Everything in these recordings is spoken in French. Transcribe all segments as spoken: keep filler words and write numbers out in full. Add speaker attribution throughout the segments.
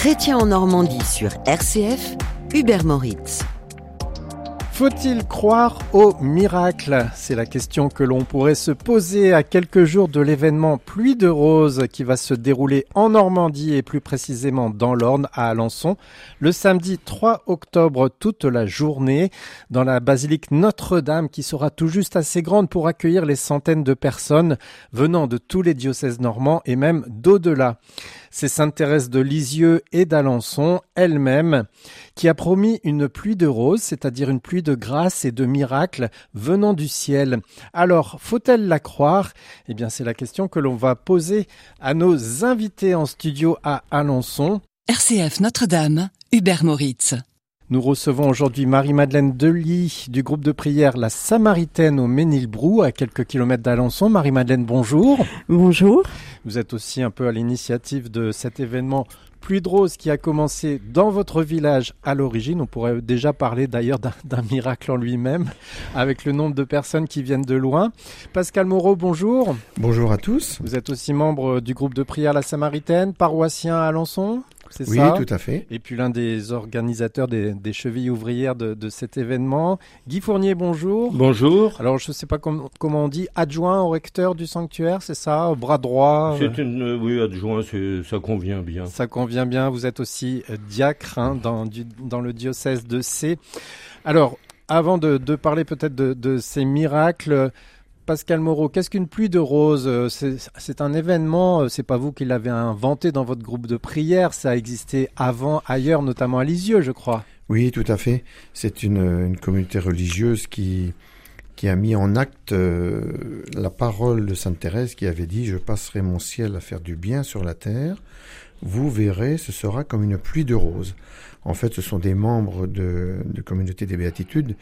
Speaker 1: Chrétien en Normandie sur R C F, Hubert Moritz.
Speaker 2: Faut-il croire au miracle ? C'est la question que l'on pourrait se poser à quelques jours de l'événement Pluie de Roses qui va se dérouler en Normandie et plus précisément dans l'Orne à Alençon le samedi trois octobre toute la journée dans la basilique Notre-Dame qui sera tout juste assez grande pour accueillir les centaines de personnes venant de tous les diocèses normands et même d'au-delà. C'est Sainte Thérèse de Lisieux et d'Alençon elle-même qui a promis une pluie de roses, c'est-à-dire une pluie de grâce et de miracles venant du ciel. Alors, faut-elle la croire ? Eh bien, c'est la question que l'on va poser à nos invités en studio à Alençon.
Speaker 1: R C F Notre-Dame, Hubert Moritz.
Speaker 2: Nous recevons aujourd'hui Marie-Madeleine Delis du groupe de prière La Samaritaine au Ménilbrou, à quelques kilomètres d'Alençon. Marie-Madeleine, bonjour.
Speaker 3: Bonjour.
Speaker 2: Vous êtes aussi un peu à l'initiative de cet événement Pluie de Roses qui a commencé dans votre village à l'origine. On pourrait déjà parler d'ailleurs d'un, d'un miracle en lui-même, avec le nombre de personnes qui viennent de loin. Pascal Moreau, bonjour.
Speaker 4: Bonjour à tous.
Speaker 2: Vous êtes aussi membre du groupe de prière La Samaritaine, paroissien à Alençon. C'est
Speaker 4: oui,
Speaker 2: ça.
Speaker 4: tout à fait.
Speaker 2: Et puis l'un des organisateurs des, des chevilles ouvrières de, de cet événement. Guy Fournier, bonjour.
Speaker 5: Bonjour.
Speaker 2: Alors, je ne sais pas com- comment on dit, adjoint au recteur du sanctuaire, c'est ça, bras droit.
Speaker 5: C'est une, euh, oui, adjoint, c'est, ça convient bien.
Speaker 2: Ça convient bien. Vous êtes aussi euh, diacre hein, dans, du, dans le diocèse de Sées. Alors, avant de, de parler peut-être de, de ces miracles, Pascal Moreau, qu'est-ce qu'une pluie de roses ? c'est, c'est un événement, c'est pas vous qui l'avez inventé dans votre groupe de prière, ça a existé avant, ailleurs, notamment à Lisieux, je crois.
Speaker 4: Oui, tout à fait. C'est une, une communauté religieuse qui, qui a mis en acte euh, la parole de Sainte Thérèse qui avait dit « Je passerai mon ciel à faire du bien sur la terre, vous verrez, ce sera comme une pluie de roses ». En fait, ce sont des membres de, de communauté des Béatitudes,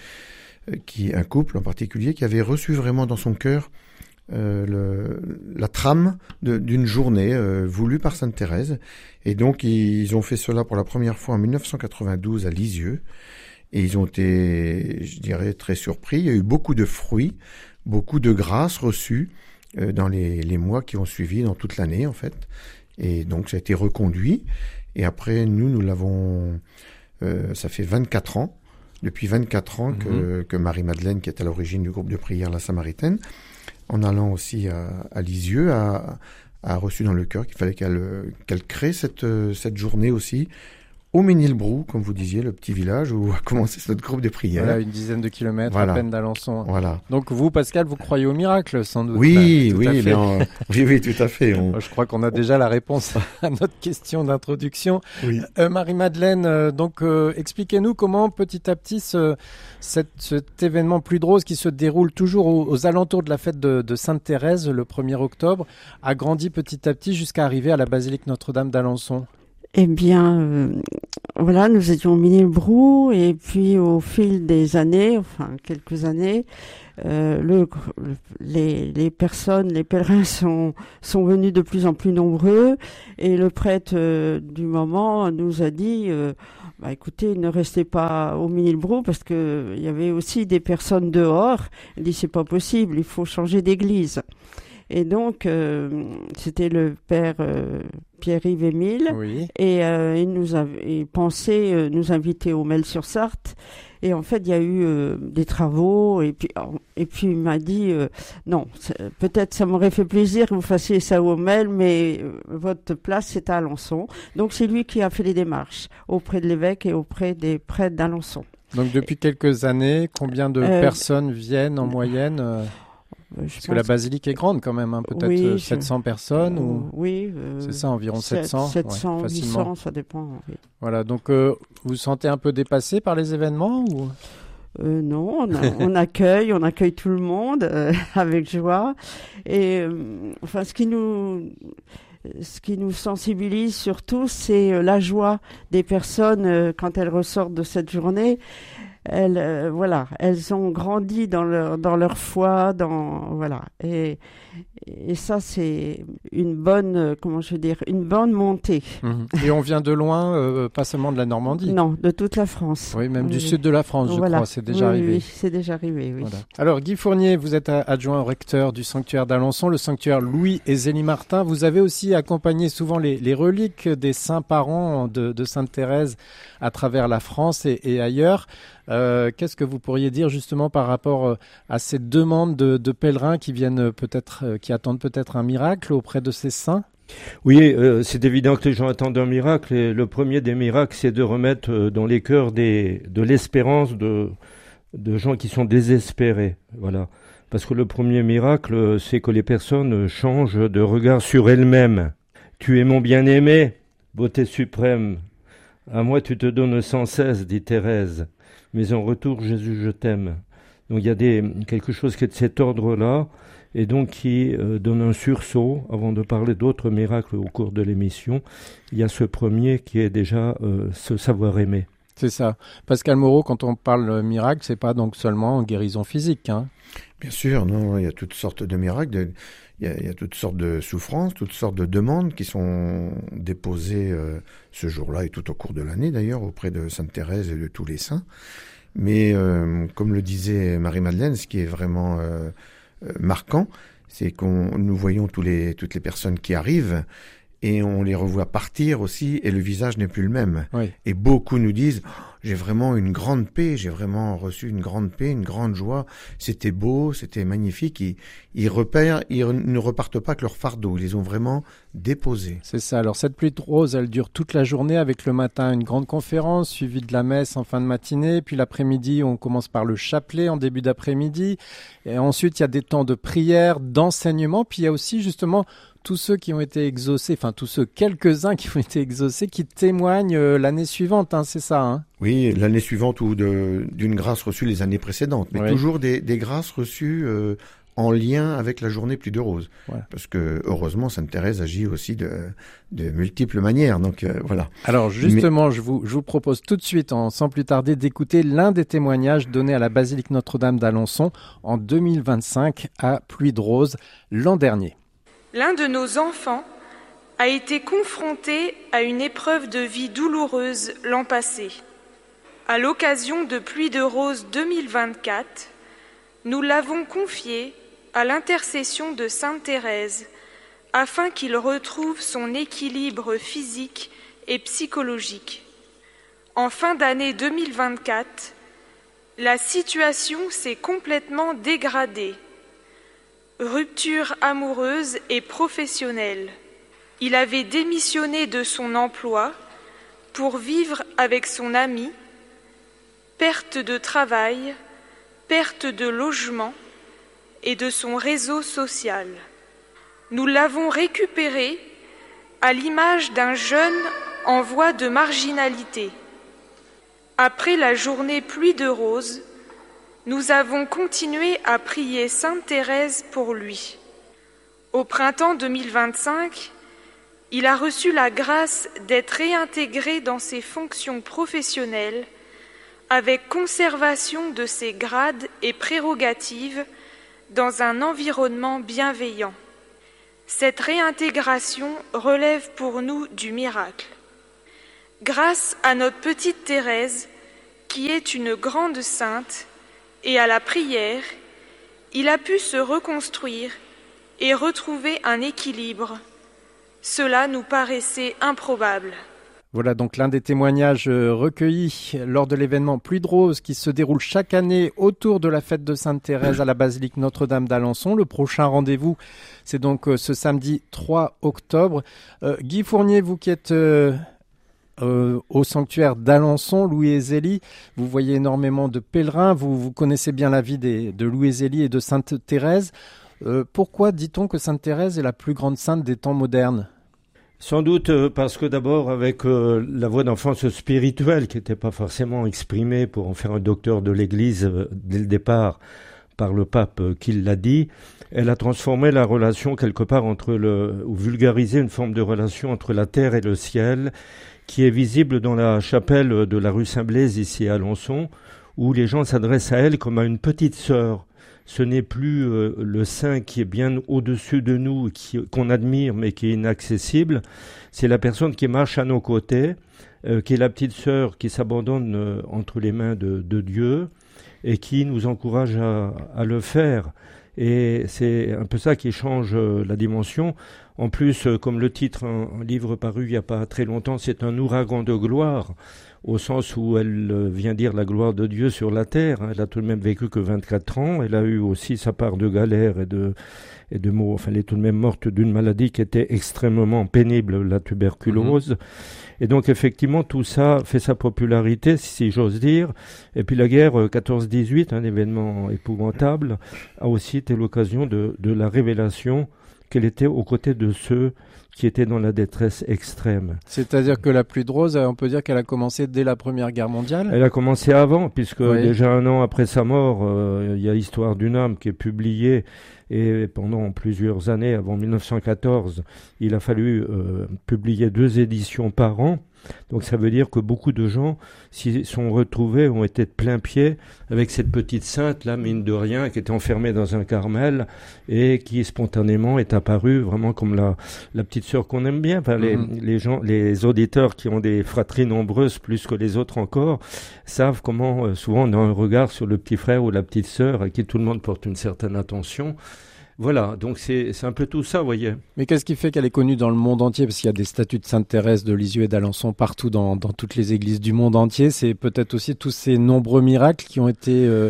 Speaker 4: qui, un couple en particulier, qui avait reçu vraiment dans son cœur euh, le, la trame de, d'une journée euh, voulue par Sainte Thérèse. Et donc, ils ont fait cela pour la première fois en dix-neuf cent quatre-vingt-douze à Lisieux. Et ils ont été, je dirais, très surpris. Il y a eu beaucoup de fruits, beaucoup de grâces reçues euh, dans les, les mois qui ont suivi, dans toute l'année, en fait. Et donc, ça a été reconduit. Et après, nous, nous l'avons... Euh, ça fait vingt-quatre ans. Depuis vingt-quatre ans que, mmh. que Marie-Madeleine, qui est à l'origine du groupe de prière La Samaritaine, en allant aussi à, à Lisieux, a, a reçu dans le cœur qu'il fallait qu'elle, qu'elle crée cette, cette journée aussi au Ménilbrou, comme vous disiez, le petit village où a commencé notre groupe de prière.
Speaker 2: Voilà, une dizaine de kilomètres
Speaker 4: voilà.
Speaker 2: à peine d'Alençon.
Speaker 4: Voilà.
Speaker 2: Donc vous, Pascal, vous croyez au miracle, sans doute.
Speaker 4: Oui,
Speaker 2: tout
Speaker 4: oui,
Speaker 2: à fait.
Speaker 4: bien, oui, oui, tout à fait. On...
Speaker 2: Je crois qu'on a déjà la réponse à notre question d'introduction.
Speaker 4: Oui.
Speaker 2: Euh, Marie-Madeleine, euh, donc euh, expliquez-nous comment petit à petit ce, cette, cet événement Pluie de Roses qui se déroule toujours aux, aux alentours de la fête de, de Sainte Thérèse le premier octobre a grandi petit à petit jusqu'à arriver à la basilique Notre-Dame d'Alençon.
Speaker 3: Eh bien, euh, voilà, nous étions au Ménilbrou et puis au fil des années, enfin quelques années, euh, le, le, les, les personnes, les pèlerins sont, sont venus de plus en plus nombreux et le prêtre euh, du moment nous a dit euh, bah, écoutez, ne restez pas au Ménilbrou parce que il y avait aussi des personnes dehors. Il dit c'est pas possible, il faut changer d'église. Et donc, euh, c'était le père euh, Pierre-Yves Émile,
Speaker 2: oui.
Speaker 3: et euh, il nous avait pensé euh, nous inviter au Mel-sur-Sarthe. Et en fait, il y a eu euh, des travaux, et puis, et puis il m'a dit, euh, non, peut-être ça m'aurait fait plaisir que vous fassiez ça au Mel, mais euh, votre place, c'est à Alençon. Donc, c'est lui qui a fait les démarches auprès de l'évêque et auprès des prêtres d'Alençon.
Speaker 2: Donc, depuis quelques années, combien de euh, personnes viennent en moyenne euh... Parce que la basilique est grande quand même, hein, peut-être oui, sept cents je... personnes euh, ou...
Speaker 3: Oui. Euh,
Speaker 2: c'est ça, environ sept cents
Speaker 3: sept cents,
Speaker 2: ouais,
Speaker 3: huit cents, ça dépend. Oui.
Speaker 2: Voilà, donc euh, vous vous sentez un peu dépassé par les événements ou...
Speaker 3: euh, Non, on, a, on accueille, on accueille tout le monde euh, avec joie. Et euh, enfin, ce qui nous... Ce qui nous sensibilise surtout, c'est euh, la joie des personnes euh, quand elles ressortent de cette journée. Elles, euh, voilà, elles ont grandi dans leur dans leur foi, dans voilà, et Et ça, c'est une bonne, euh, comment je veux dire, une bonne montée.
Speaker 2: Mmh. Et on vient de loin, euh, pas seulement de la Normandie.
Speaker 3: Non, de toute la France.
Speaker 2: Oui, même
Speaker 3: oui,
Speaker 2: du
Speaker 3: oui.
Speaker 2: sud de la France, je
Speaker 3: voilà.
Speaker 2: crois, c'est déjà
Speaker 3: oui,
Speaker 2: arrivé.
Speaker 3: Oui, c'est déjà arrivé, oui.
Speaker 2: Voilà. Alors, Guy Fournier, vous êtes adjoint au recteur du sanctuaire d'Alençon, le sanctuaire Louis et Zélie Martin. Vous avez aussi accompagné souvent les, les reliques des saints parents de, de Sainte-Thérèse à travers la France et, et ailleurs. Euh, qu'est-ce que vous pourriez dire justement par rapport à ces demandes de, de pèlerins qui viennent peut-être, qui attendent peut-être un miracle auprès de ces saints ?
Speaker 5: Oui, euh, c'est évident que les gens attendent un miracle. Et le premier des miracles, c'est de remettre euh, dans les cœurs des, de l'espérance de, de gens qui sont désespérés. Voilà. Parce que le premier miracle, c'est que les personnes changent de regard sur elles-mêmes. Tu es mon bien-aimé, beauté suprême. À moi tu te donnes sans cesse, dit Thérèse. Mais en retour, Jésus, je t'aime. Donc il y a des, quelque chose qui est de cet ordre-là, et donc qui euh, donne un sursaut, avant de parler d'autres miracles au cours de l'émission. Il y a ce premier qui est déjà euh, ce savoir aimer.
Speaker 2: C'est ça. Pascal Moreau, quand on parle miracle, c'est pas donc seulement guérison physique, hein.
Speaker 4: Bien sûr, non, il y a toutes sortes de miracles, de, il, y a, il y a toutes sortes de souffrances, toutes sortes de demandes qui sont déposées euh, ce jour-là et tout au cours de l'année d'ailleurs auprès de Sainte Thérèse et de tous les saints. Mais euh, comme le disait Marie-Madeleine, ce qui est vraiment euh, euh, marquant, c'est qu'on nous voyons tous les, toutes les personnes qui arrivent et on les revoit partir aussi et le visage n'est plus le même.
Speaker 2: Oui.
Speaker 4: Et beaucoup nous disent oh, « j'ai vraiment une grande paix, j'ai vraiment reçu une grande paix, une grande joie, c'était beau, c'était magnifique ». Ils, ils repèrent, ils ne repartent pas avec leur fardeau, ils les ont vraiment déposés.
Speaker 2: C'est ça. Alors cette pluie de rose, elle dure toute la journée avec le matin une grande conférence suivie de la messe en fin de matinée. Puis l'après-midi, on commence par le chapelet en début d'après-midi. Et ensuite, il y a des temps de prière, d'enseignement. Puis il y a aussi justement tous ceux qui ont été exaucés, enfin tous ceux, quelques-uns qui ont été exaucés, qui témoignent euh, l'année suivante, hein, c'est ça, hein?
Speaker 4: Oui, l'année suivante ou de, d'une grâce reçue les années précédentes, mais
Speaker 2: oui.
Speaker 4: toujours des, des grâces reçues euh, en lien avec la journée Pluie de Rose.
Speaker 2: Voilà.
Speaker 4: Parce que heureusement, Sainte Thérèse agit aussi de, de multiples manières, donc euh, voilà.
Speaker 2: Alors justement, mais... je, vous, je vous propose tout de suite, en, sans plus tarder, d'écouter l'un des témoignages donnés à la basilique Notre-Dame d'Alençon en deux mille vingt-cinq à Pluie de Rose l'an dernier.
Speaker 6: L'un de nos enfants a été confronté à une épreuve de vie douloureuse l'an passé. À l'occasion de Pluie de Rose deux mille vingt-quatre, nous l'avons confié à l'intercession de Sainte Thérèse afin qu'il retrouve son équilibre physique et psychologique. En fin d'année deux mille vingt-quatre, la situation s'est complètement dégradée. Rupture amoureuse et professionnelle. Il avait démissionné de son emploi pour vivre avec son ami, perte de travail, perte de logement et de son réseau social. Nous l'avons récupéré à l'image d'un jeune en voie de marginalité. Après la journée Pluie de Rose, nous avons continué à prier Sainte Thérèse pour lui. Au printemps deux mille vingt-cinq, il a reçu la grâce d'être réintégré dans ses fonctions professionnelles avec conservation de ses grades et prérogatives dans un environnement bienveillant. Cette réintégration relève pour nous du miracle. Grâce à notre petite Thérèse, qui est une grande sainte, et à la prière, il a pu se reconstruire et retrouver un équilibre. Cela nous paraissait improbable.
Speaker 2: Voilà donc l'un des témoignages recueillis lors de l'événement Pluie de Rose qui se déroule chaque année autour de la fête de Sainte Thérèse à la basilique Notre-Dame d'Alençon. Le prochain rendez-vous, c'est donc ce samedi trois octobre. Euh, Guy Fournier, vous qui êtes... Euh Euh, au sanctuaire d'Alençon, Louis et Zélie, vous voyez énormément de pèlerins, vous, vous connaissez bien la vie des, de Louis et Zélie et de Sainte Thérèse. Euh, pourquoi dit-on que Sainte Thérèse est la plus grande sainte des temps modernes ?
Speaker 5: Sans doute euh, parce que d'abord avec euh, la voie d'enfance spirituelle qui n'était pas forcément exprimée pour en faire un docteur de l'Église euh, dès le départ par le pape euh, qui l'a dit, elle a transformé la relation quelque part entre le, ou vulgarisé une forme de relation entre la terre et le ciel, qui est visible dans la chapelle de la rue Saint-Blaise ici à Alençon, où les gens s'adressent à elle comme à une petite sœur. ce n'est plus euh, le saint qui est bien au-dessus de nous, qui, qu'on admire mais qui est inaccessible. C'est la personne qui marche à nos côtés, euh, qui est la petite sœur qui s'abandonne euh, entre les mains de, de Dieu et qui nous encourage à, à le faire. Et c'est un peu ça qui change euh, la dimension. En plus, euh, comme le titre, un, un livre paru il n'y a pas très longtemps, c'est un ouragan de gloire, au sens où elle euh, vient dire la gloire de Dieu sur la terre. Elle a tout de même vécu que vingt-quatre ans. Elle a eu aussi sa part de galères et de, et de maux. Enfin, elle est tout de même morte d'une maladie qui était extrêmement pénible, la tuberculose. Mmh. Et donc, effectivement, tout ça fait sa popularité, si j'ose dire. Et puis, la guerre quatorze dix-huit, un événement épouvantable, a aussi été l'occasion de, de la révélation qu'elle était aux côtés de ceux qui étaient dans la détresse extrême.
Speaker 2: C'est-à-dire que la pluie de rose, on peut dire qu'elle a commencé dès la Première Guerre mondiale ?
Speaker 5: Elle a commencé avant, puisque
Speaker 2: oui.
Speaker 5: déjà un an après sa mort, euh, il y a Histoire d'une âme qui est publiée, et pendant plusieurs années, avant mille neuf cent quatorze, il a fallu euh, publier deux éditions par an. Donc ça veut dire que beaucoup de gens s'y sont retrouvés, ont été de plein pied avec cette petite sainte, là, mine de rien, qui était enfermée dans un Carmel et qui spontanément est apparue vraiment comme la, la petite sœur qu'on aime bien. Enfin, les, mm-hmm. les gens, les auditeurs qui ont des fratries nombreuses plus que les autres encore, savent comment euh, souvent on a un regard sur le petit frère ou la petite sœur à qui tout le monde porte une certaine attention. Voilà, donc c'est, c'est un peu tout ça, vous voyez.
Speaker 2: Mais qu'est-ce qui fait qu'elle est connue dans le monde entier ? Parce qu'il y a des statues de Sainte Thérèse de Lisieux et d'Alençon partout dans, dans toutes les églises du monde entier. C'est peut-être aussi tous ces nombreux miracles qui ont été euh,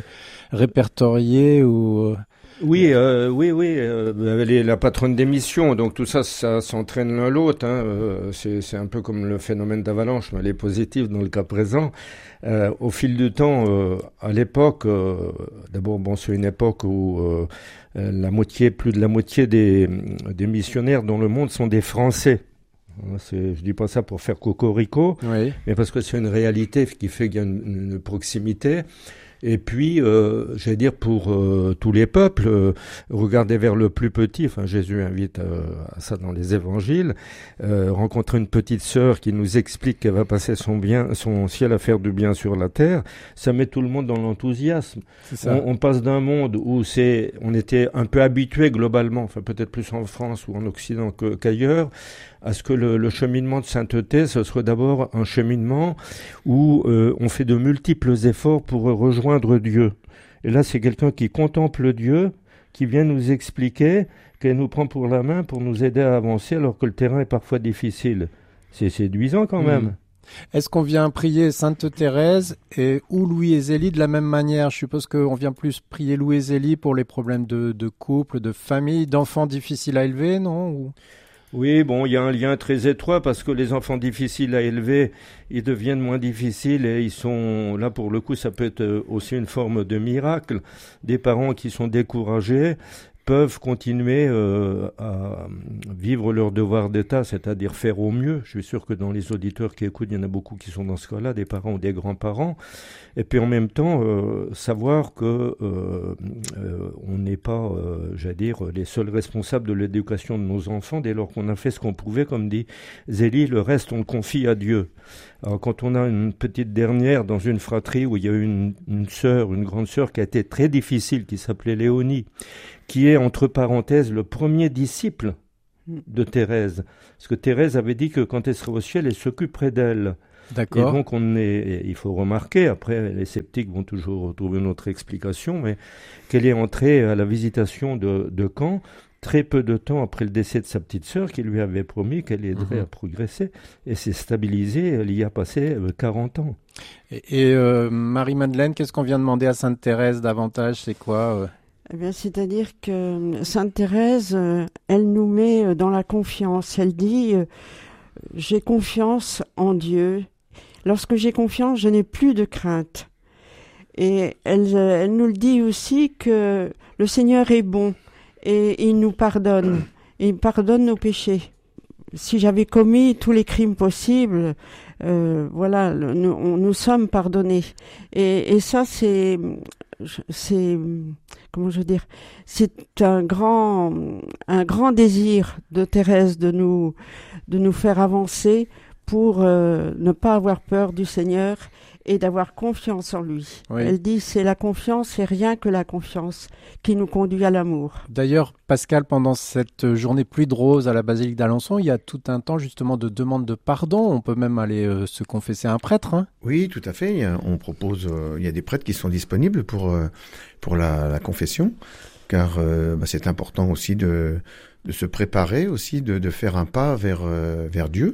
Speaker 2: répertoriés ou...
Speaker 5: Oui, euh, oui, oui. Euh, elle est la patronne des missions, donc tout ça, ça s'entraîne l'un l'autre. Hein. Euh, c'est, c'est un peu comme le phénomène d'avalanche, mais elle est positive dans le cas présent. Euh, au fil du temps, euh, à l'époque, euh, d'abord, bon, c'est une époque où euh, la moitié, plus de la moitié des, des missionnaires dans le monde sont des Français. C'est, je dis pas ça pour faire cocorico, oui. mais parce que c'est une réalité qui fait qu'il y a une, une proximité. Et puis, euh, j'allais dire pour euh, tous les peuples, euh, regardez vers le plus petit. Enfin, Jésus invite euh, à ça dans les évangiles. Euh, rencontrer une petite sœur qui nous explique qu'elle va passer son bien, son ciel à faire du bien sur la terre, ça met tout le monde dans l'enthousiasme. C'est ça. On, on passe d'un monde où c'est, on était un peu habitué globalement, enfin peut-être plus en France ou en Occident que, qu'ailleurs, à ce que le, le cheminement de sainteté, ce soit d'abord un cheminement où euh, on fait de multiples efforts pour rejoindre Dieu. Et là, c'est quelqu'un qui contemple Dieu, qui vient nous expliquer, qu'elle nous prend pour la main pour nous aider à avancer alors que le terrain est parfois difficile. C'est séduisant quand même. Mmh.
Speaker 2: Est-ce qu'on vient prier Sainte Thérèse et, ou Louis et Zélie de la même manière ? Je suppose qu'on vient plus prier Louis et Zélie pour les problèmes de, de couple, de famille, d'enfants difficiles à élever, non ? ou...
Speaker 5: Oui, bon, il y a un lien très étroit parce que les enfants difficiles à élever, ils deviennent moins difficiles et ils sont, là pour le coup, ça peut être aussi une forme de miracle. Des parents qui sont découragés peuvent continuer euh, à vivre leur devoir d'État, c'est-à-dire faire au mieux. Je suis sûr que dans les auditeurs qui écoutent, il y en a beaucoup qui sont dans ce cas-là, des parents ou des grands-parents. Et puis en même temps, euh, savoir que euh, euh, on n'est pas, euh, j'allais dire, les seuls responsables de l'éducation de nos enfants, dès lors qu'on a fait ce qu'on pouvait, comme dit Zélie, le reste on le confie à Dieu. Alors quand on a une petite dernière dans une fratrie où il y a une, une sœur, une grande sœur qui a été très difficile, qui s'appelait Léonie, qui est entre parenthèses le premier disciple de Thérèse. Parce que Thérèse avait dit que quand elle serait au ciel, elle s'occuperait d'elle. D'accord. Et donc on est, il faut remarquer, après les sceptiques vont toujours trouver une autre explication, mais qu'elle est entrée à la visitation de, de Caen très peu de temps après le décès de sa petite sœur qui lui avait promis qu'elle aiderait mmh. à progresser. Et s'est stabilisée, elle y a passé euh, quarante ans.
Speaker 2: Et, et euh, Marie-Madeleine, qu'est-ce qu'on vient demander à Sainte Thérèse davantage ? C'est quoi euh...
Speaker 3: Eh bien, c'est-à-dire que Sainte Thérèse, euh, elle nous met dans la confiance. Elle dit euh, « J'ai confiance en Dieu. Lorsque j'ai confiance, je n'ai plus de crainte. » Et elle, euh, elle nous le dit aussi que le Seigneur est bon et il nous pardonne. Il pardonne nos péchés. Si j'avais commis tous les crimes possibles, euh, voilà, le, nous, nous sommes pardonnés. Et, et ça, c'est... c'est comment je veux dire c'est un grand un grand désir de Thérèse de nous de nous faire avancer pour euh, ne pas avoir peur du Seigneur et d'avoir confiance en lui.
Speaker 2: Oui.
Speaker 3: Elle dit c'est la confiance et rien que la confiance qui nous conduit à l'amour.
Speaker 2: D'ailleurs, Pascal, pendant cette journée pluie de rose à la basilique d'Alençon, il y a tout un temps justement de demande de pardon. On peut même aller euh, se confesser à un prêtre. Hein.
Speaker 4: Oui, tout à fait. Il y a, on propose, euh, il y a des prêtres qui sont disponibles pour euh, pour la, la confession, car euh, bah, c'est important aussi de de se préparer aussi, de de faire un pas vers euh, vers Dieu.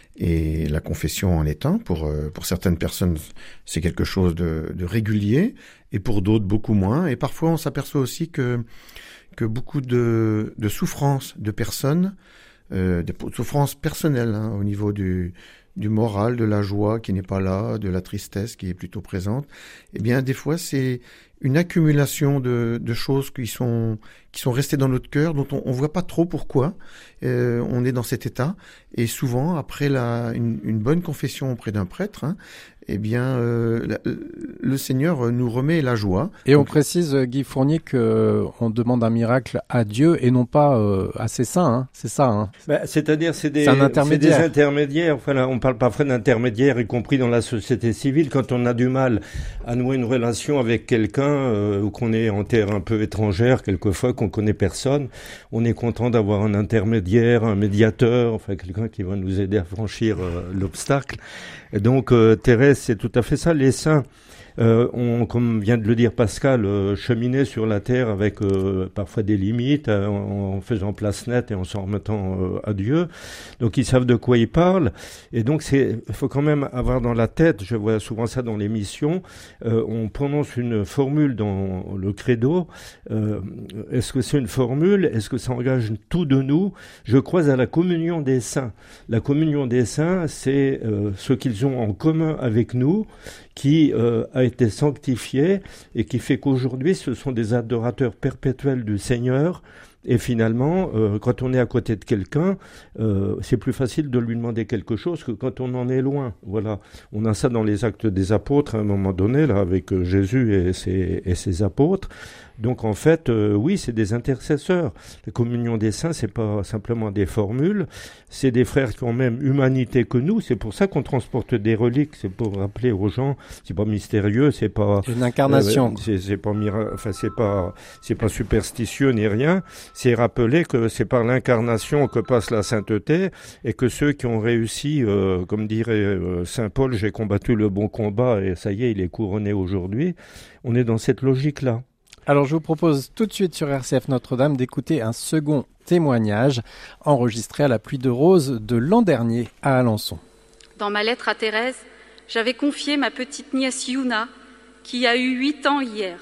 Speaker 4: Et la confession en est un. Pour euh, pour certaines personnes, c'est quelque chose de, de régulier, et pour d'autres beaucoup moins. Et parfois, on s'aperçoit aussi que que beaucoup de de souffrances de personnes, euh, des souffrances personnelles hein, au niveau du du moral, de la joie qui n'est pas là, de la tristesse qui est plutôt présente. Eh bien, des fois, c'est une accumulation de, de choses qui sont qui sont restées dans notre cœur, dont on, on voit pas trop pourquoi euh, on est dans cet état. Et souvent, après la une, une bonne confession auprès d'un prêtre, hein, eh bien, euh, la, le Seigneur nous remet la joie.
Speaker 2: Et
Speaker 4: Donc,
Speaker 2: on précise, Guy Fournier, qu'on demande un miracle à Dieu et non pas euh, à ses saints. Hein. C'est ça. Hein.
Speaker 5: Bah, c'est-à-dire, c'est des,
Speaker 2: c'est un
Speaker 5: c'est
Speaker 2: intermédiaire.
Speaker 5: des intermédiaires. Enfin, là, on parle parfois d'intermédiaires, y compris dans la société civile. Quand on a du mal à nouer une relation avec quelqu'un, euh, ou qu'on est en terre un peu étrangère, quelquefois, qu'on connaît personne, on est content d'avoir un intermédiaire, un médiateur, enfin, quelqu'un qui va nous aider à franchir euh, l'obstacle. Et donc, euh, Thérèse, c'est tout à fait ça. Les saints euh, ont, comme vient de le dire Pascal, euh, cheminé sur la terre avec euh, parfois des limites, euh, en, en faisant place nette et en s'en remettant euh, à Dieu. Donc, ils savent de quoi ils parlent. Et donc, c'est, il faut quand même avoir dans la tête, je vois souvent ça dans les missions, euh, on prononce une formule dans le credo. Euh, est-ce que c'est une formule? Est-ce que ça engage tout de nous? Je crois à la communion des saints. La communion des saints, c'est euh, ce qu'ils ont en commun avec nous, qui euh, a été sanctifié et qui fait qu'aujourd'hui, ce sont des adorateurs perpétuels du Seigneur. Et finalement, euh, quand on est à côté de quelqu'un, euh, c'est plus facile de lui demander quelque chose que quand on en est loin. Voilà, on a ça dans les Actes des Apôtres à un moment donné, là, avec euh, Jésus et ses, et ses apôtres. Donc en fait, euh, oui, c'est des intercesseurs. La communion des saints, c'est pas simplement des formules, c'est des frères qui ont même humanité que nous. C'est pour ça qu'on transporte des reliques. C'est pour rappeler aux gens, c'est pas mystérieux, c'est pas
Speaker 2: une incarnation.
Speaker 5: Euh, c'est, c'est pas mira... enfin c'est pas c'est pas superstitieux ni rien. C'est rappeler que c'est par l'incarnation que passe la sainteté et que ceux qui ont réussi, euh, comme dirait euh, saint Paul, j'ai combattu le bon combat et ça y est, il est couronné aujourd'hui. On est dans cette logique-là.
Speaker 2: Alors je vous propose tout de suite sur R C F Notre-Dame d'écouter un second témoignage enregistré à la pluie de rose de l'an dernier à Alençon.
Speaker 7: Dans ma lettre à Thérèse, j'avais confié ma petite nièce Yuna, qui a eu huit ans hier.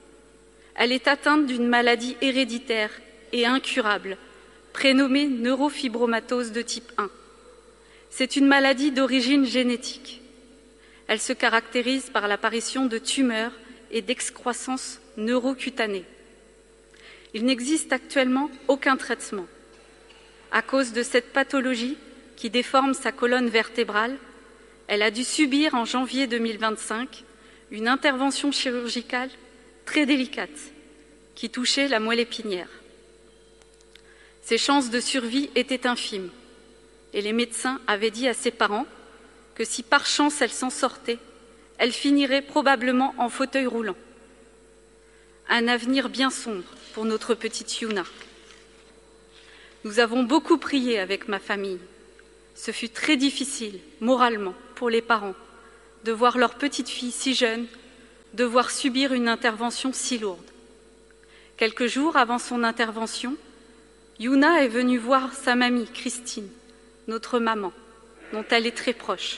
Speaker 7: Elle est atteinte d'une maladie héréditaire et incurable, prénommée neurofibromatose de type un. C'est une maladie d'origine génétique. Elle se caractérise par l'apparition de tumeurs et d'excroissance neurocutanée. Il n'existe actuellement aucun traitement. À cause de cette pathologie qui déforme sa colonne vertébrale, elle a dû subir en janvier deux mille vingt-cinq une intervention chirurgicale très délicate qui touchait la moelle épinière. Ses chances de survie étaient infimes et les médecins avaient dit à ses parents que si par chance elle s'en sortait, elle finirait probablement en fauteuil roulant. Un avenir bien sombre pour notre petite Yuna. Nous avons beaucoup prié avec ma famille. Ce fut très difficile, moralement, pour les parents, de voir leur petite fille si jeune, devoir subir une intervention si lourde. Quelques jours avant son intervention, Yuna est venue voir sa mamie, Christine, notre maman, dont elle est très proche.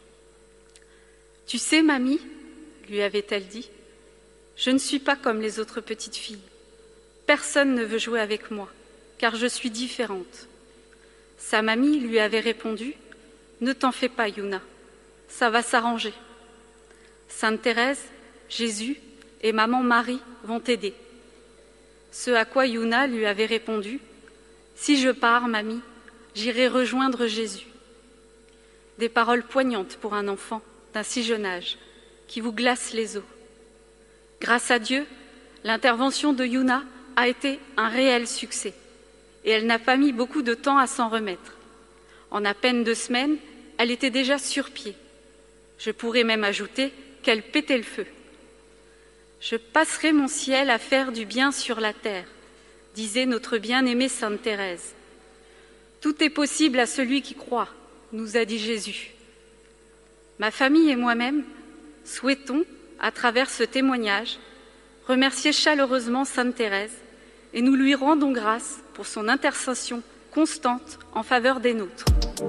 Speaker 7: « Tu sais, mamie, lui avait-elle dit, je ne suis pas comme les autres petites filles. Personne ne veut jouer avec moi, car je suis différente. » Sa mamie lui avait répondu « Ne t'en fais pas, Yuna, ça va s'arranger. Sainte Thérèse, Jésus et maman Marie vont t'aider. » Ce à quoi Yuna lui avait répondu « Si je pars, mamie, j'irai rejoindre Jésus. » Des paroles poignantes pour un enfant d'un si jeune âge, qui vous glace les os. Grâce à Dieu, l'intervention de Yuna a été un réel succès et elle n'a pas mis beaucoup de temps à s'en remettre. En à peine deux semaines, elle était déjà sur pied. Je pourrais même ajouter qu'elle pétait le feu. Je passerai mon ciel à faire du bien sur la terre, disait notre bien-aimée Sainte Thérèse. Tout est possible à celui qui croit, nous a dit Jésus. Ma famille et moi-même souhaitons, à travers ce témoignage, remercier chaleureusement Sainte Thérèse et nous lui rendons grâce pour son intercession constante en faveur des nôtres.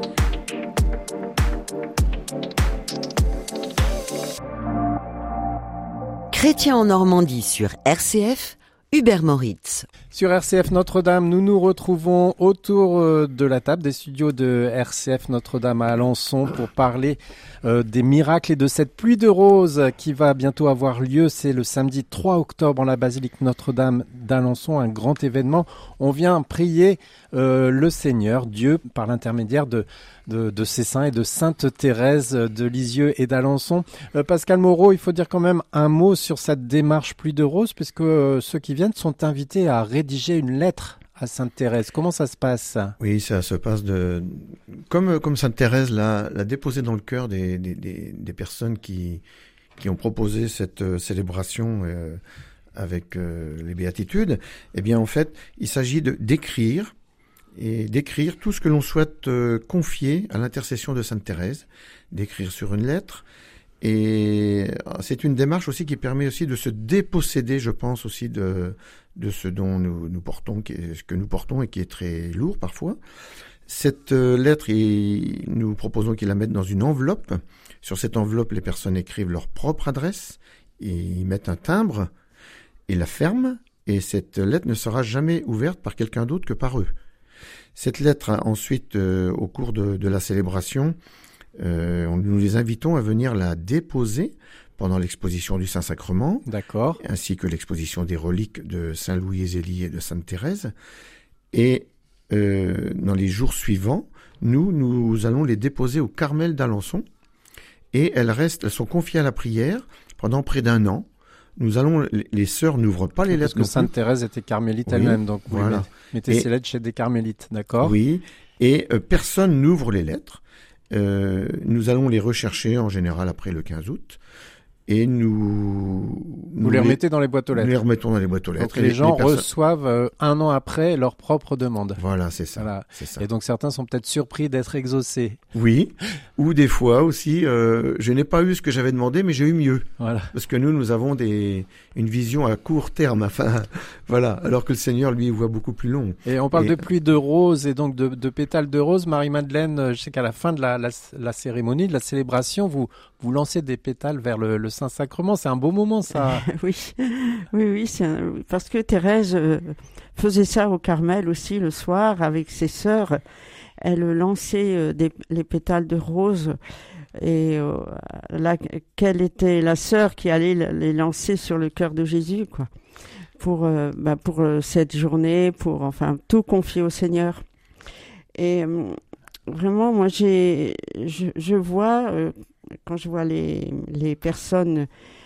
Speaker 1: Chrétien en Normandie sur R C F, Hubert Moritz.
Speaker 2: Sur R C F Notre-Dame, nous nous retrouvons autour de la table des studios de R C F Notre-Dame à Alençon pour parler euh, des miracles et de cette pluie de roses qui va bientôt avoir lieu. C'est le samedi trois octobre en la basilique Notre-Dame d'Alençon, un grand événement. On vient prier euh, le Seigneur, Dieu, par l'intermédiaire de, de, de ses saints et de Sainte Thérèse de Lisieux et d'Alençon. Euh, Pascal Moreau, il faut dire quand même un mot sur cette démarche pluie de roses, puisque euh, ceux qui viennent sont invités à rédiger une lettre à Sainte Thérèse. Comment ça se passe?
Speaker 4: Oui, ça se passe de comme comme Sainte Thérèse l'a, l'a déposé dans le cœur des des, des, des personnes qui qui ont proposé cette euh, célébration euh, avec euh, les béatitudes. Eh bien, en fait, il s'agit de d'écrire et d'écrire tout ce que l'on souhaite euh, confier à l'intercession de Sainte Thérèse, d'écrire sur une lettre. Et c'est une démarche aussi qui permet aussi de se déposséder, je pense, aussi de, de ce dont nous, nous portons, qui est, ce que nous portons et qui est très lourd parfois. Cette lettre, il, nous proposons qu'ils la mettent dans une enveloppe. Sur cette enveloppe, les personnes écrivent leur propre adresse, et ils mettent un timbre et la ferment, et cette lettre ne sera jamais ouverte par quelqu'un d'autre que par eux. Cette lettre, ensuite, euh, au cours de, de la célébration, Euh, nous les invitons à venir la déposer pendant l'exposition du Saint-Sacrement.
Speaker 2: D'accord.
Speaker 4: Ainsi que l'exposition des reliques de Saint Louis Zélie et de Sainte Thérèse. Et euh, dans les jours suivants, nous, nous allons les déposer au Carmel d'Alençon. Et elles restent, elles sont confiées à la prière pendant près d'un an. Nous allons, les sœurs n'ouvrent pas les lettres.
Speaker 2: Parce que Sainte Thérèse était carmélite
Speaker 4: oui,
Speaker 2: elle-même, donc vous
Speaker 4: voilà.
Speaker 2: mettez
Speaker 4: et,
Speaker 2: ces lettres chez des carmélites, d'accord?
Speaker 4: Oui, et euh, personne n'ouvre les lettres. Euh, nous allons les rechercher en général après le quinze août et nous...
Speaker 2: Vous
Speaker 4: nous
Speaker 2: les remettez dans les boîtes aux lettres.
Speaker 4: Nous les remettons dans les boîtes aux lettres.
Speaker 2: Donc les, les gens les personnes... reçoivent euh, un an après leur propre demande.
Speaker 4: Voilà, c'est ça,
Speaker 2: voilà.
Speaker 4: c'est ça.
Speaker 2: Et donc certains sont peut-être surpris d'être exaucés.
Speaker 4: Oui, ou des fois aussi, euh, je n'ai pas eu ce que j'avais demandé, mais j'ai eu mieux.
Speaker 2: Voilà.
Speaker 4: Parce que nous, nous avons des, une vision à court terme, enfin, voilà, alors que le Seigneur, lui, voit beaucoup plus long.
Speaker 2: Et on parle
Speaker 4: et...
Speaker 2: de pluie de roses et donc de, de pétales de roses. Marie-Madeleine, je sais qu'à la fin de la, la, la cérémonie, de la célébration, vous, vous lancez des pétales vers le, le Saint-Sacrement. C'est un beau moment, ça.
Speaker 3: Oui, oui, oui, c'est un... parce que Thérèse euh, faisait ça au Carmel aussi le soir avec ses sœurs. Elle lançait euh, des, les pétales de roses et euh, la, quelle était la sœur qui allait les lancer sur le cœur de Jésus, quoi, pour, euh, bah, pour euh, cette journée, pour enfin tout confier au Seigneur. Et euh, vraiment, moi, j'ai, je, je vois, euh, quand je vois les, les personnes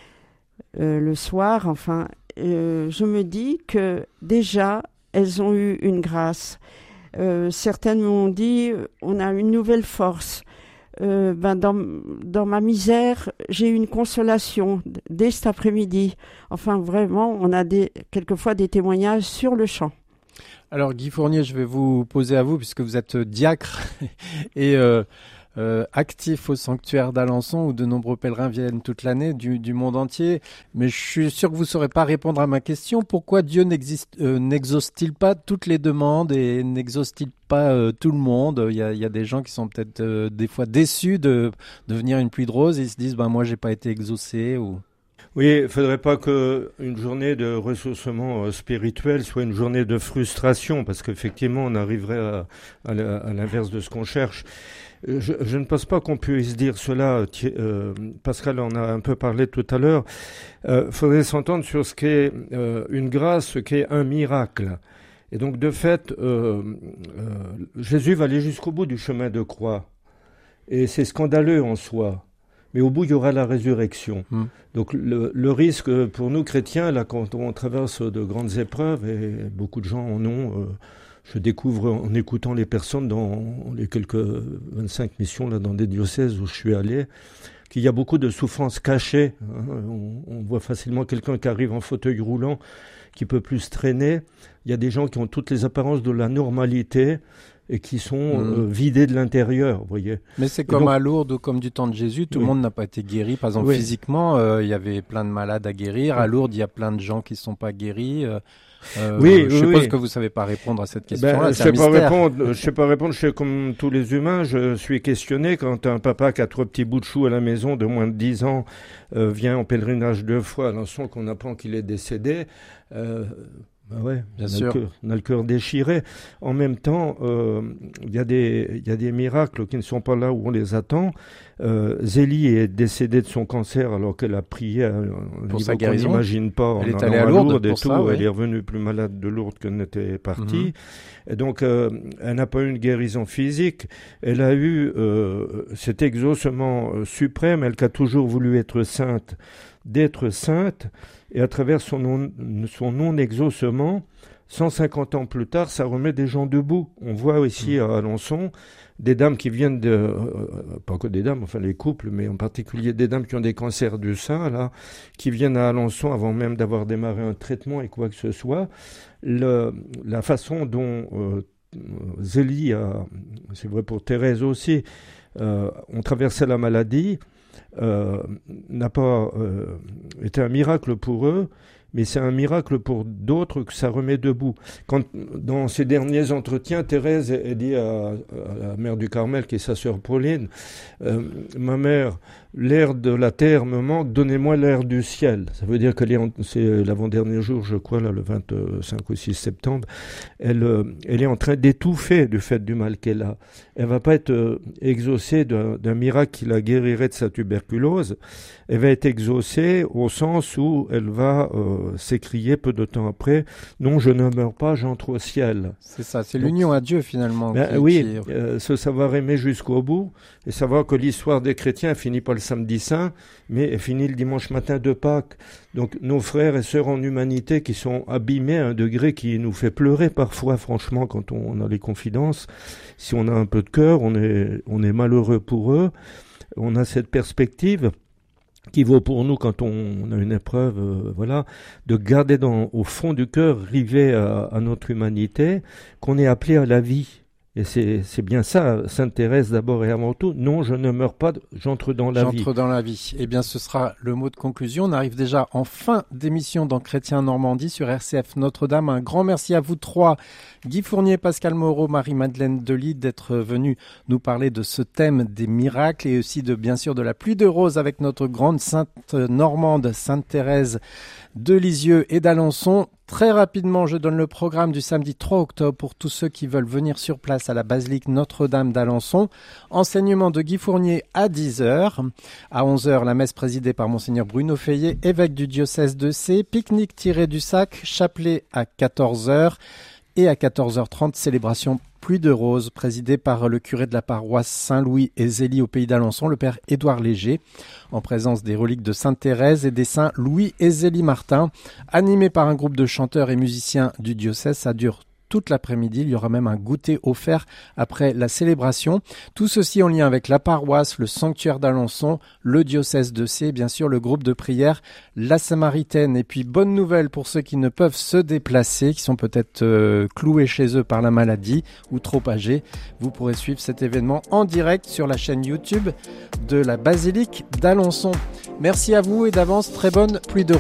Speaker 3: euh, le soir, enfin, euh, je me dis que déjà, elles ont eu une grâce. Euh, certaines m'ont dit, on a une nouvelle force. Euh, ben dans, dans ma misère, j'ai eu une consolation dès cet après-midi. Enfin, vraiment, on a des, quelquefois des témoignages sur le champ.
Speaker 2: Alors, Guy Fournier, je vais vous poser à vous, puisque vous êtes diacre et euh, euh, actif au sanctuaire d'Alençon, où de nombreux pèlerins viennent toute l'année du, du monde entier. Mais je suis sûr que vous ne saurez pas répondre à ma question. Pourquoi Dieu n'existe, euh, n'exauce-t-il pas toutes les demandes et n'exauce-t-il pas euh, tout le monde? Il y a, il y a des gens qui sont peut-être euh, des fois déçus de, de venir une pluie de roses. Ils se disent, ben, moi, j'ai pas été exaucé. Ou...
Speaker 5: Oui, il ne faudrait pas qu'une journée de ressourcement euh, spirituel soit une journée de frustration, parce qu'effectivement, on arriverait à, à, la, à l'inverse de ce qu'on cherche. Je, je ne pense pas qu'on puisse dire cela. Euh, Pascal en a un peu parlé tout à l'heure. Il euh, faudrait s'entendre sur ce qu'est euh, une grâce, ce qu'est un miracle. Et donc, de fait, euh, euh, Jésus va aller jusqu'au bout du chemin de croix. Et c'est scandaleux en soi. Mais au bout, il y aura la résurrection. Mmh. Donc le, le risque pour nous chrétiens, là, quand on traverse de grandes épreuves, et beaucoup de gens en ont, euh, je découvre en écoutant les personnes dans les quelques vingt-cinq missions là, dans des diocèses où je suis allé, qu'il y a beaucoup de souffrances cachées. Hein. On, on voit facilement quelqu'un qui arrive en fauteuil roulant, qui peut plus se traîner. Il y a des gens qui ont toutes les apparences de la normalité et qui sont mmh. euh, vidés de l'intérieur, vous voyez.
Speaker 2: Mais c'est comme donc, à Lourdes ou comme du temps de Jésus, tout oui. le monde n'a pas été guéri. Par exemple, oui. physiquement, euh, il y avait plein de malades à guérir. À Lourdes, il y a plein de gens qui ne sont pas guéris. Euh, euh,
Speaker 5: oui,
Speaker 2: je
Speaker 5: oui,
Speaker 2: suppose
Speaker 5: oui.
Speaker 2: que vous ne savez pas répondre à cette question-là.
Speaker 5: Ben,
Speaker 2: c'est
Speaker 5: je
Speaker 2: un
Speaker 5: ne sais pas
Speaker 2: mystère.
Speaker 5: répondre. Je sais pas répondre. Je suis comme tous les humains. Je suis questionné quand un papa qui a trois petits bouts de chou à la maison de moins de dix ans euh, vient en pèlerinage deux fois à Alençon qu'on apprend qu'il est décédé. Euh, Ben ouais,
Speaker 2: bien
Speaker 5: on
Speaker 2: sûr.
Speaker 5: A le cœur, on a le cœur déchiré. En même temps, il euh, y a des, il y a des miracles qui ne sont pas là où on les attend. Euh, Zélie est décédée de son cancer alors qu'elle a prié à un
Speaker 2: pour
Speaker 5: niveau
Speaker 2: sa guérison.
Speaker 5: qu'on n'imagine pas.
Speaker 2: Elle
Speaker 5: en
Speaker 2: est allée à Lourdes,
Speaker 5: Lourdes et
Speaker 2: pour
Speaker 5: tout.
Speaker 2: ça, ouais.
Speaker 5: Elle est revenue plus malade de Lourdes qu'elle n'était partie.
Speaker 2: Mm-hmm.
Speaker 5: Et donc, euh, elle n'a pas eu une guérison physique. Elle a eu euh, cet exaucement euh, suprême, elle qui a toujours voulu être sainte, d'être sainte. Et à travers son non, son non-exaucement, cent cinquante ans plus tard, ça remet des gens debout. On voit ici à Alençon des dames qui viennent de... Euh, pas que des dames, enfin les couples, mais en particulier des dames qui ont des cancers du sein, là, qui viennent à Alençon avant même d'avoir démarré un traitement et quoi que ce soit. Le, la façon dont euh, Zélie, a, c'est vrai pour Thérèse aussi, euh, ont traversé la maladie, Euh, n'a pas euh, été un miracle pour eux, mais c'est un miracle pour d'autres que ça remet debout. Quand, dans ses derniers entretiens, Thérèse a dit à, à la mère du Carmel, qui est sa sœur Pauline, euh, « Ma mère, l'air de la terre me manque, donnez-moi l'air du ciel. » Ça veut dire que c'est l'avant-dernier jour, je crois, là, le vingt-cinq ou six septembre, elle, euh, elle est en train d'étouffer du fait du mal qu'elle a. Elle va pas être euh, exaucée d'un, d'un miracle qui la guérirait de sa tuberculose. Elle va être exaucée au sens où elle va euh, s'écrier peu de temps après « Non, je ne meurs pas, j'entre au ciel. »
Speaker 2: C'est ça, c'est Donc, l'union à Dieu finalement.
Speaker 5: Ben,
Speaker 2: qui,
Speaker 5: oui,
Speaker 2: qui...
Speaker 5: Euh, ce savoir aimer jusqu'au bout et savoir que l'histoire des chrétiens finit pas le samedi saint, mais elle finit le dimanche matin de Pâques. Donc nos frères et sœurs en humanité qui sont abîmés à un degré qui nous fait pleurer parfois, franchement, quand on, on a les confidences. Si on a un peu de cœur, on est, on est malheureux pour eux. On a cette perspective qui vaut pour nous quand on, on a une épreuve, euh, voilà, de garder dans, au fond du cœur, rivé à, à notre humanité, qu'on est appelé à la vie. Et c'est, c'est bien ça, Sainte Thérèse d'abord et avant tout. Non, je ne meurs pas, j'entre dans la
Speaker 2: j'entre
Speaker 5: vie.
Speaker 2: J'entre dans la vie. Eh bien, ce sera le mot de conclusion. On arrive déjà en fin d'émission dans Chrétien Normandie sur R C F Notre-Dame. Un grand merci à vous trois, Guy Fournier, Pascal Moreau, Marie-Madeleine Delis, d'être venus nous parler de ce thème des miracles et aussi de, bien sûr, de la pluie de roses avec notre grande sainte normande, Sainte Thérèse de Lisieux et d'Alençon. Très rapidement, je donne le programme du samedi trois octobre pour tous ceux qui veulent venir sur place à la basilique Notre-Dame d'Alençon. Enseignement de Guy Fournier à dix heures. À onze heures, la messe présidée par Monseigneur Bruno Feillet, évêque du diocèse de Sées. Pique-nique tiré du sac, chapelet à quatorze heures. Et à quatorze heures trente, célébration Pluie de Roses, présidée par le curé de la paroisse Saint-Louis et Zélie au pays d'Alençon, le père Édouard Léger, en présence des reliques de Sainte Thérèse et des saints Louis et Zélie Martin, animé par un groupe de chanteurs et musiciens du diocèse. Ça dure toute l'après-midi. Il y aura même un goûter offert après la célébration. Tout ceci en lien avec la paroisse, le sanctuaire d'Alençon, le diocèse de Sées, bien sûr le groupe de prière, la Samaritaine. Et puis bonne nouvelle pour ceux qui ne peuvent se déplacer, qui sont peut-être euh, cloués chez eux par la maladie ou trop âgés. Vous pourrez suivre cet événement en direct sur la chaîne YouTube de la basilique d'Alençon. Merci à vous et d'avance, très bonne pluie de roses.